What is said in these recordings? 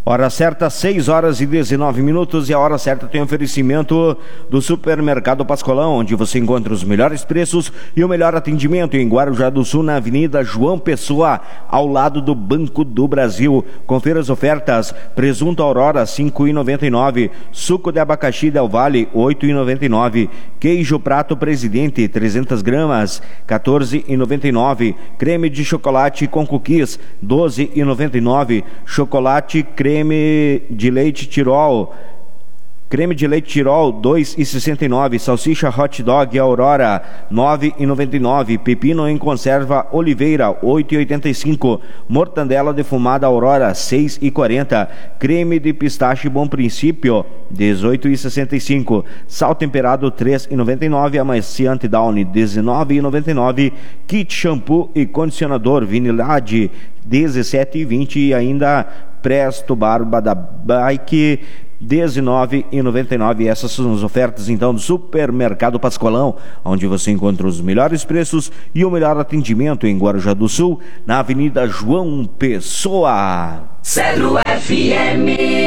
Hora certa, 6h19 e a hora certa tem oferecimento do Supermercado Pascoalão, onde você encontra os melhores preços e o melhor atendimento em Guarujá do Sul, na Avenida João Pessoa, ao lado do Banco do Brasil. Confira as ofertas: presunto Aurora, 5,99, suco de abacaxi Del Valle, 8,99, queijo prato Presidente, 300 gramas, 14,99, creme de chocolate com cookies, 12,99, chocolate creme de leite Tirol, 2,69, salsicha hot dog Aurora, 9,99, pepino em conserva Oliveira, 8,85, mortandela defumada Aurora, 6,40, creme de pistache Bom Princípio, 18,65, sal temperado 3,99, amaciante Downy 19,99, kit shampoo e condicionador Vinilade 17,20 e ainda Presto Barba da Bike 19,99. Essas são as ofertas então do Supermercado Pascoalão, onde você encontra os melhores preços e o melhor atendimento em Guarujá do Sul, na Avenida João Pessoa. Cedro FM.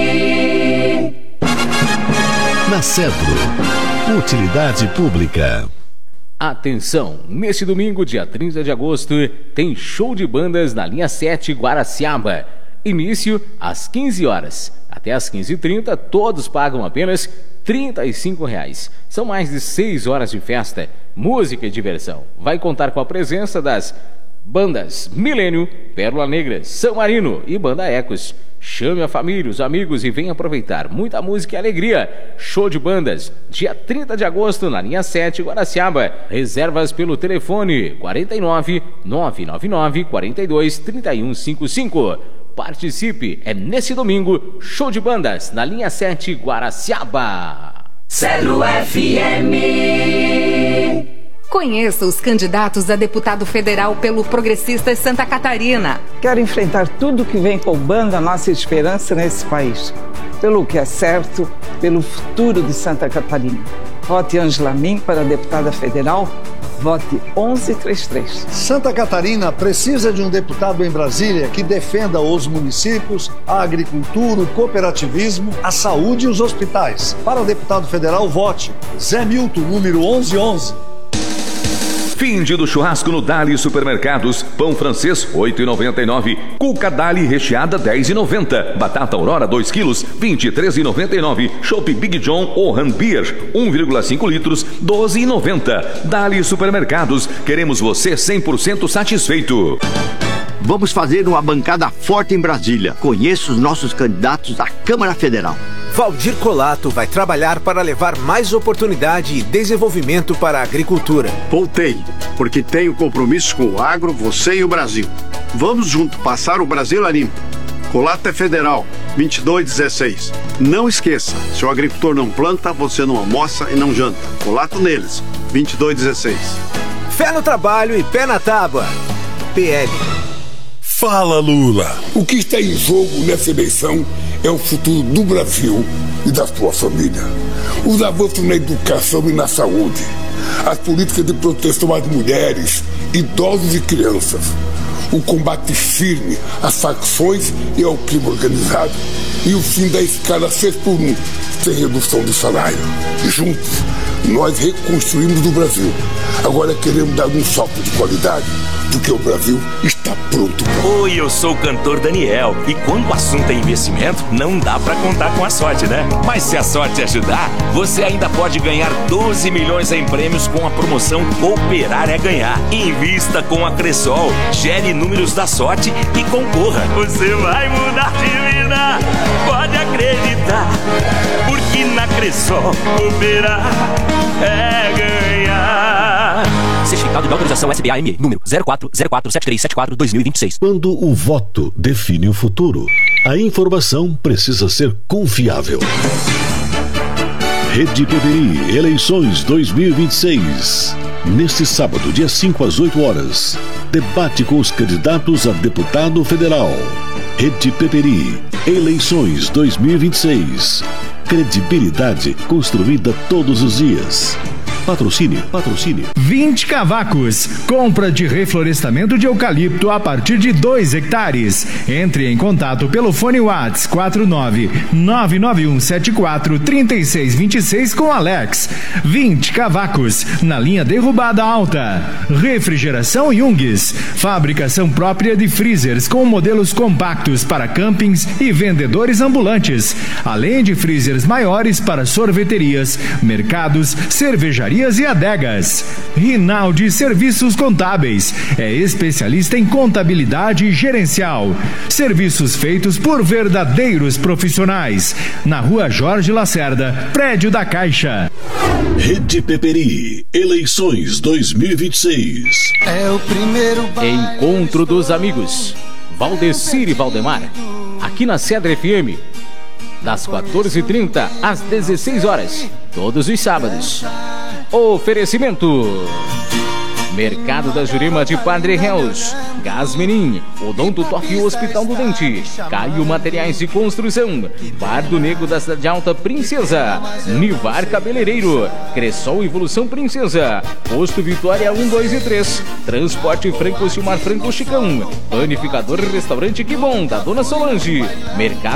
Na Cedro, utilidade pública. Atenção, neste domingo, dia 30 de agosto, tem show de bandas na linha 7 Guaraciaba. Início às 15 horas. Até às 15h30, todos pagam apenas R$ 35. São mais de 6 horas de festa, música e diversão. Vai contar com a presença das bandas Milênio, Pérola Negra, São Marino e Banda Ecos. Chame a família, os amigos e venha aproveitar muita música e alegria. Show de bandas, dia 30 de agosto, na linha 7 Guaraciaba. Reservas pelo telefone 49 999 42 3155. Participe, é nesse domingo, show de bandas na linha 7 Guaraciaba. Cedro FM. Conheça os candidatos a deputado federal pelo Progressistas Santa Catarina. Quero enfrentar tudo que vem roubando a nossa esperança nesse país. Pelo que é certo, pelo futuro de Santa Catarina. Vote Ângela Min para deputada federal. Vote 1133. Santa Catarina precisa de um deputado em Brasília que defenda os municípios, a agricultura, o cooperativismo, a saúde e os hospitais. Para deputado federal, vote Zé Milton, número 1111. Fim do churrasco no Dali Supermercados. Pão francês, R$ 8,99. Cuca Dali recheada, R$ 10,90. Batata Aurora, 2 quilos, R$ 23,99. Chopp Big John Oran Beer, 1,5 litros, R$ 12,90. Dali Supermercados. Queremos você 100% satisfeito. Vamos fazer uma bancada forte em Brasília. Conheça os nossos candidatos à Câmara Federal. Valdir Colato vai trabalhar para levar mais oportunidade e desenvolvimento para a agricultura. Voltei, porque tenho compromisso com o agro, você e o Brasil. Vamos junto passar o Brasil a limpo. Colato é federal, 2216. Não esqueça, se o agricultor não planta, você não almoça e não janta. Colato neles, 2216. Fé no trabalho e pé na tábua. PL. Fala, Lula. O que está em jogo nessa eleição é o futuro do Brasil e da sua família. Os avanços na educação e na saúde, as políticas de proteção às mulheres, idosos e crianças, o combate firme às facções e ao crime organizado e o fim da escala 6x1, sem redução de salário. Juntos, nós reconstruímos o Brasil. Agora queremos dar um salto de qualidade, porque o Brasil está pronto. Oi, eu sou o cantor Daniel. E quando o assunto é investimento, não dá pra contar com a sorte, né? Mas se a sorte ajudar, você ainda pode ganhar 12 milhões em prêmios com a promoção Cooperar é Ganhar. Invista com a Cressol, gere números da sorte e concorra. Você vai mudar de vida, pode acreditar, porque na Cressol cooperar é ganhar. Certificado de autorização SBAME, número 04047374-2026. Quando o voto define o futuro, a informação precisa ser confiável. Rede PPI, eleições 2026. Neste sábado, dia 5 às 8 horas, debate com os candidatos a deputado federal. Rede PPI, eleições 2026. Credibilidade construída todos os dias. Patrocínio. 20 cavacos. Compra de reflorestamento de eucalipto a partir de 2 hectares. Entre em contato pelo fone WhatsApp 49991743626 com Alex. 20 cavacos. Na linha derrubada alta. Refrigeração Jungs. Fabricação própria de freezers com modelos compactos para campings e vendedores ambulantes. Além de freezers maiores para sorveterias, mercados, cervejarias e adegas. Rinaldi Serviços Contábeis. É especialista em contabilidade gerencial. Serviços feitos por verdadeiros profissionais. Na Rua Jorge Lacerda, prédio da Caixa. Rede Peperi, eleições 2026. É o primeiro Encontro dos Amigos. Valdecir e Valdemar. Aqui na Cedra FM. Das 14h30 às 16 horas. Todos os sábados. Oferecimento: Mercado da Jurema de Padre Reus, Gás Menin, Odonto Toque Hospital do Dente, Caio Materiais de Construção, Bar do Negro da Cidade Alta Princesa, Nivar Cabeleireiro, Cressol Evolução Princesa, Posto Vitória 1, 2 e 3, Transporte Franco Silmar Franco Chicão, Panificador e Restaurante Que Bom, da Dona Solange, Mercado